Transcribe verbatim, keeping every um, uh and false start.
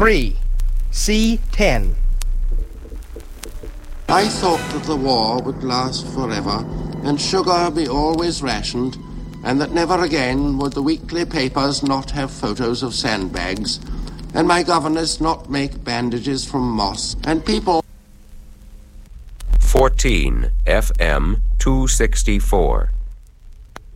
three. C ten. I thought that the war would last forever, and sugar be always rationed, and that never again would the weekly papers not have photos of sandbags, and my governess not make bandages from moss, and people... fourteen F M two sixty-four.